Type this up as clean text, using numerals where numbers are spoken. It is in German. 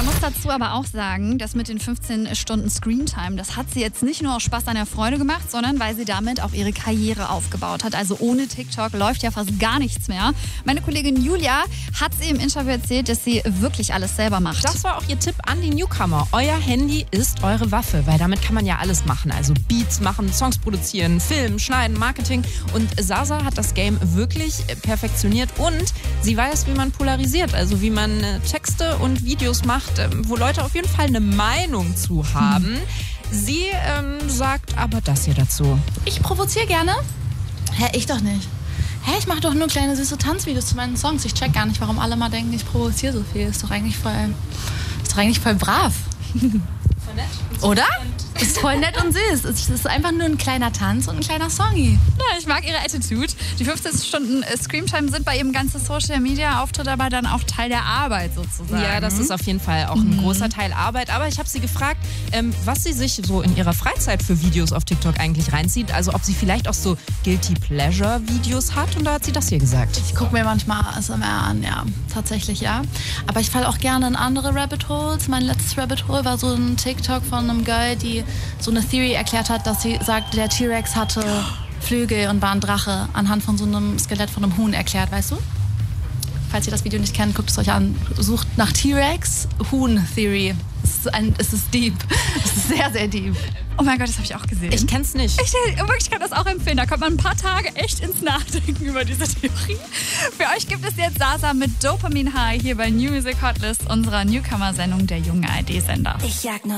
Man muss dazu aber auch sagen, dass mit den 15 Stunden Screentime, das hat sie jetzt nicht nur aus Spaß an der Freude gemacht, sondern weil sie damit auch ihre Karriere aufgebaut hat. Also ohne TikTok läuft ja fast gar nichts mehr. Meine Kollegin Julia hat sie im Interview erzählt, dass sie wirklich alles selber macht. Das war auch ihr Tipp an die Newcomer. Euer Handy ist eure Waffe, weil damit kann man ja alles machen. Also Beats machen, Songs produzieren, filmen, schneiden, Marketing. Und Zaza hat das Game wirklich perfektioniert und sie weiß, wie man polarisiert, also wie man Texte und Videos macht, wo Leute auf jeden Fall eine Meinung zu haben. Sie sagt aber das hier dazu. Ich provoziere gerne. Hä, ich doch nicht. Hä, ich mache doch nur kleine süße Tanzvideos zu meinen Songs. Ich check gar nicht, warum alle mal denken, ich provoziere so viel. Ist doch eigentlich voll brav. Voll nett. Oder? Ist voll nett und süß. Es ist einfach nur ein kleiner Tanz und ein kleiner Songy. Ja, ich mag ihre Attitude. Die 15 Stunden Screamtime sind bei ihrem ganzen Social-Media-Auftritt aber dann auch Teil der Arbeit sozusagen. Ja, das ist auf jeden Fall auch ein großer Teil Arbeit. Aber ich habe sie gefragt, was sie sich so in ihrer Freizeit für Videos auf TikTok eigentlich reinzieht. Also ob sie vielleicht auch so Guilty-Pleasure-Videos hat. Und da hat sie das hier gesagt. Ich gucke mir manchmal ASMR an, ja. Tatsächlich, ja. Aber ich falle auch gerne in andere Rabbit Holes. Mein letztes Rabbit Hole war so ein TikTok von einem Girl, die so eine Theory erklärt hat, dass sie sagt, der T-Rex hatte Flügel und war ein Drache, anhand von so einem Skelett von einem Huhn erklärt, weißt du? Falls ihr das Video nicht kennt, guckt es euch an. Sucht nach T-Rex, Huhn-Theory. Es ist deep. Es ist sehr, sehr deep. Oh mein Gott, das habe ich auch gesehen. Ich kenn's nicht. Ich kann das auch empfehlen. Da kommt man ein paar Tage echt ins Nachdenken über diese Theorie. Für euch gibt es jetzt Zaza mit Dopamin High hier bei New Music Hotlist, unserer Newcomer-Sendung der jungen ARD-Sender. Ich jag nur